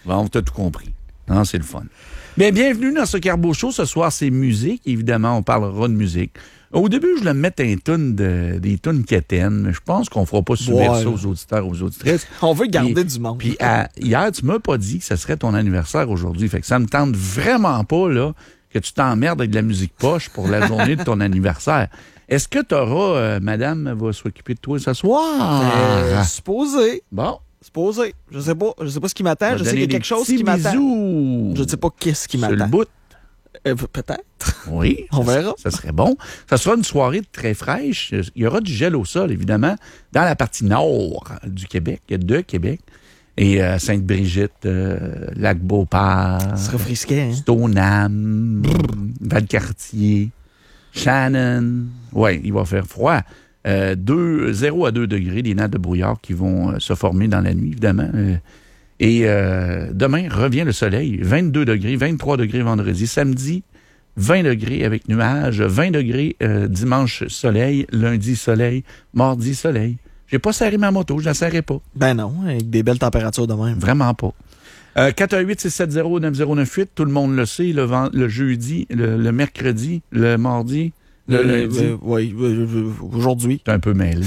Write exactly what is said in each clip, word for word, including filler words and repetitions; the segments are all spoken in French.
Bon, t'as tout compris. Non, c'est le fun. Bien, bienvenue dans ce Carbo Show. Ce soir, c'est musique. Évidemment, on parlera de musique. Au début, je voulais me mettre un tune de, des tunes quétaines, mais je pense qu'on ne fera pas subir ouais. ça aux auditeurs ou aux auditrices. On veut garder puis, du monde. Puis à, hier, tu m'as pas dit que ce serait ton anniversaire aujourd'hui. Fait que ça me tente vraiment pas là, que tu t'emmerdes avec de la musique poche pour la journée de ton anniversaire. Est-ce que tu auras, euh, madame va s'occuper de toi ce soir? Euh, supposé. Bon. Supposé. Je sais pas. Je sais pas ce qui m'attend. Je sais qu'il y a quelque chose qui qui m'attend. Bisous. Je ne sais pas qu'est-ce qui Sur m'attend. le bout. Euh, peut-être. Oui. On verra. Ça serait bon. Ça sera une soirée très fraîche. Il y aura du gel au sol, évidemment, dans la partie nord du Québec, de Québec. Et euh, Sainte-Brigitte, euh, Lac-Beauport, Ça serait frisquet, hein? Stoneham, Valcartier, Shannon. Oui, il va faire froid. Euh, deux, zéro à deux degrés, des nattes de brouillard qui vont euh, se former dans la nuit, évidemment. Euh, Et euh, demain, revient le soleil. vingt-deux degrés, vingt-trois degrés vendredi. Samedi, vingt degrés avec nuages. vingt degrés euh, dimanche, soleil. Lundi, soleil. Mardi, soleil. J'ai pas serré ma moto, je la serrais pas. Ben non, avec des belles températures de même. Vraiment pas. Euh, quatre un huit, six sept zéro, neuf zéro neuf huit, tout le monde le sait. Le, vend- le jeudi, le, le mercredi, le mardi, le Euh, lundi. euh, oui, euh, euh, aujourd'hui. T'es un peu mêlé.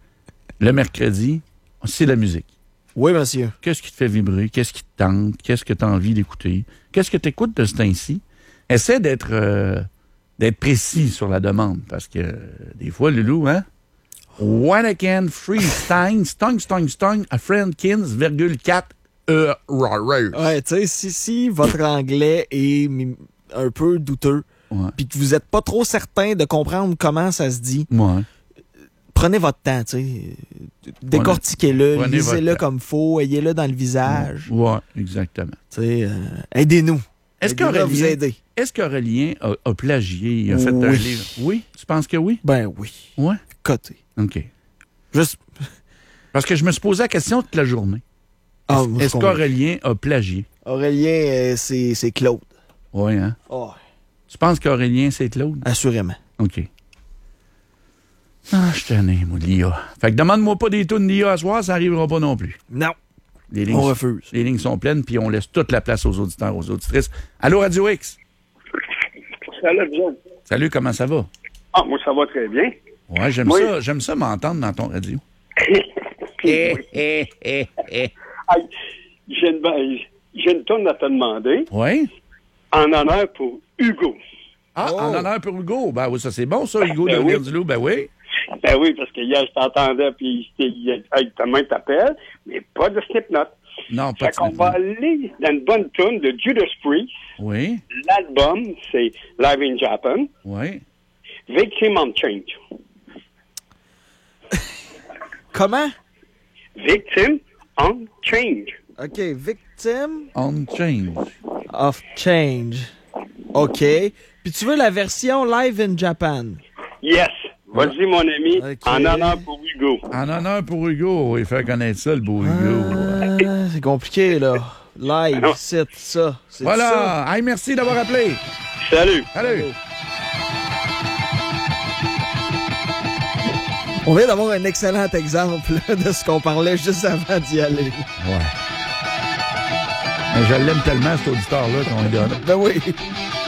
Le mercredi, c'est la musique. Oui, monsieur. Qu'est-ce qui te fait vibrer? Qu'est-ce qui te tente? Qu'est-ce que tu as envie d'écouter? Qu'est-ce que tu écoutes de ce temps-ci? Essaie d'être euh, d'être précis sur la demande, parce que euh, des fois, Loulou, hein? One again, free Stein, Stung, Stung, Stung, a Friendkins, virgule quatre, euh, Rarers. Ouais, tu sais, si, si votre anglais est mi- un peu douteux, Ouais. puis que vous n'êtes pas trop certain de comprendre comment ça se dit, Ouais. prenez votre temps, tu sais. Décortiquez-le, Prenez lisez-le votre temps. comme faut, ayez-le dans le visage. Ouais, exactement. Tu sais, euh, aidez-nous. Est-ce Aidez-nous à vous qu'Aurélien, aider? est-ce qu'Aurélien a, a plagié? Il a fait un Oui. livre? Oui? Tu penses que oui? Ben oui. Ouais? Côté. OK. Juste. Parce que je me suis posé la question toute la journée. Ah, Est-ce, moi, je est-ce comprends. qu'Aurélien a plagié? Aurélien, euh, c'est, c'est Claude. Oui, hein? Oh, Tu penses qu'Aurélien, c'est Claude? assurément. OK. Ah, je t'en ai, moi, l'I A. Fait que demande-moi pas des tunes d'I A à soir, ça n'arrivera pas non plus. Non. Les lignes, On refuse. les lignes sont pleines, puis on laisse toute la place aux auditeurs, aux auditrices. Allô, Radio X? Salut, vous autres. Salut, comment ça va? Ah, moi, ça va très bien. Ouais, j'aime Oui. ça, j'aime ça m'entendre dans ton radio. Hey, j'ai une, ben, j'ai une tonne à te demander Oui? en honneur pour Hugo. Ah, Oh. en honneur pour Hugo. Ben oui, ça c'est bon, ça, Hugo de Ben oui. Rivière-du-Loup. Ben oui. Ben oui, parce que hier, je t'entendais, puis il il- hey, ta main t'appelle, mais pas de Slipknot. Non, pas Fait de qu'on va aller dans une bonne tonne de Judas Priest. Oui, L'album, c'est Live in Japan. oui. Victim on Change. Comment? Victim on Change. OK, victim On change. of change. OK. Puis tu veux la version live in Japan? Yes. Vas-y, mon ami, Ok. en honneur pour Hugo. En honneur pour Hugo. Il fait connaître ça, le beau Hugo. Ah, c'est compliqué, là. Live, non. c'est ça. C'est ça. Voilà. Hey, merci d'avoir appelé. Salut. Salut. On vient d'avoir un excellent exemple là, de ce qu'on parlait juste avant d'y aller. Ouais. Mais je l'aime tellement, cet auditeur-là, qu'on lui donne. Ben oui.